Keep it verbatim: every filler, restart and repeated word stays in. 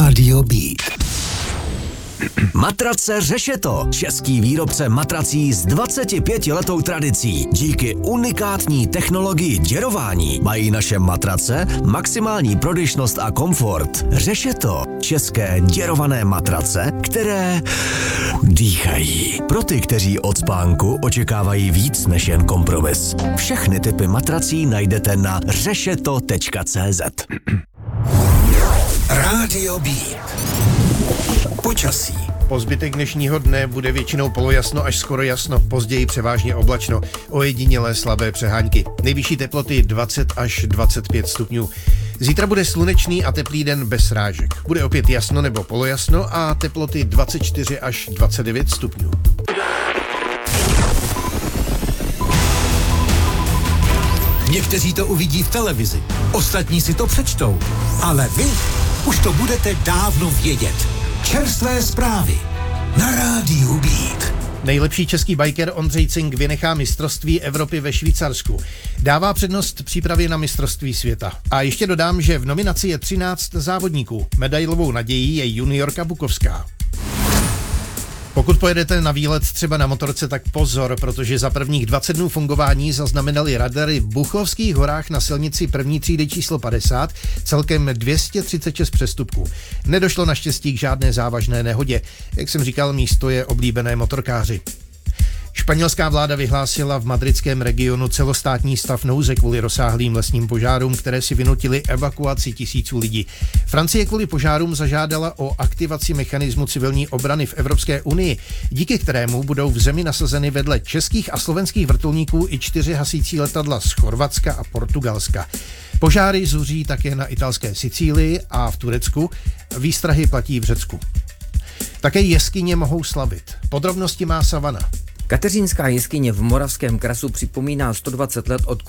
Rádio Beat. Matrace Řešeto, český výrobce matrací s dvacetipětiletou tradicí. Díky unikátní technologii děrování mají naše matrace maximální prodyšnost a komfort. Řešeto, české děrované matrace, které dýchají. Pro ty, kteří od spánku očekávají víc než jen kompromis. Všechny typy matrací najdete na řešeto tečka cé zet. Rádio Beat. Počasí. Po zbytek dnešního dne bude většinou polojasno až skoro jasno, později převážně oblačno, ojedinělé slabé přehánky. Nejvyšší teploty dvacet až dvacet pět stupňů. Zítra bude slunečný a teplý den bez srážek. Bude opět jasno nebo polojasno a teploty dvacet čtyři až dvacet devět stupňů. Někteří to uvidí v televizi, ostatní si to přečtou, ale vy už to budete dávno vědět. Čerstvé zprávy na Rádiu Beat. Nejlepší český biker Ondřej Cink vynechá mistrovství Evropy ve Švýcarsku. Dává přednost přípravě na mistrovství světa. A ještě dodám, že v nominaci je třináct závodníků. Medailovou nadějí je juniorka Bukovská. Pokud pojedete na výlet třeba na motorce, tak pozor, protože za prvních dvacet dnů fungování zaznamenali radary v Buchovských horách na silnici první třídy číslo padesát celkem dvě stě třicet šest přestupků. Nedošlo naštěstí k žádné závažné nehodě. Jak jsem říkal, místo je oblíbené motorkáři. Španělská vláda vyhlásila v madridském regionu celostátní stav nouze kvůli rozsáhlým lesním požárům, které si vynutily evakuaci tisíců lidí. Francie kvůli požárům zažádala o aktivaci mechanismu civilní obrany v Evropské unii, díky kterému budou v zemi nasazeny vedle českých a slovenských vrtulníků i čtyři hasící letadla z Chorvatska a Portugalska. Požáry zuří také na italské Sicílii a v Turecku, výstrahy platí v Řecku. Také jeskyně mohou slavit. Podrobnosti má Savana. Kateřinská jeskyně v Moravském Krasu připomíná sto dvacet let od